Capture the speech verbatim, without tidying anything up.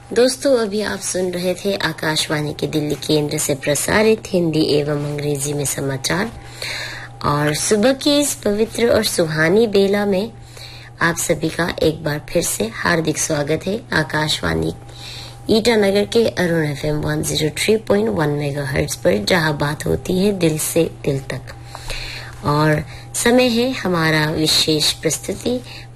दोस्तों, अभी आप सुन रहे थे आकाशवाणी के दिल्ली केंद्र से प्रसारित हिंदी एवं अंग्रेजी में समाचार। और सुबह की इस पवित्र और सुहानी बेला में आप सभी का एक बार फिर से हार्दिक स्वागत है आकाशवाणी ईटानगर के अरुण एफएम एक सौ तीन पॉइंट एक मेगाहर्ट्ज पर, जहां बात होती है दिल से दिल तक। और समय है हमारा विशेष प्रस्तुति